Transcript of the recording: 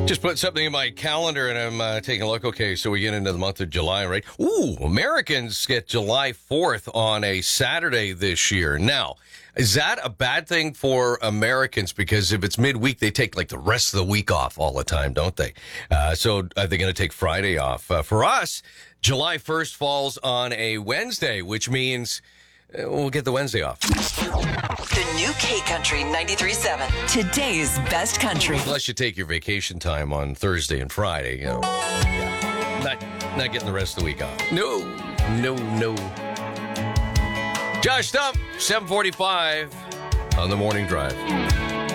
Just put something in my calendar and I'm taking a look. Okay, so we get into the month of July, right? Ooh, Americans get July 4th on a Saturday this year. Now, is that a bad thing for Americans? Because if it's midweek, they take like the rest of the week off all the time, don't they? So are they going to take Friday off? For us, July 1st falls on a Wednesday, which means we'll get the Wednesday off. The new K-Country 93.7. Today's best country. Unless you take your vacation time on Thursday and Friday, you know. Yeah. Not getting the rest of the week off. No. Josh Stump, 7:45 on the morning drive.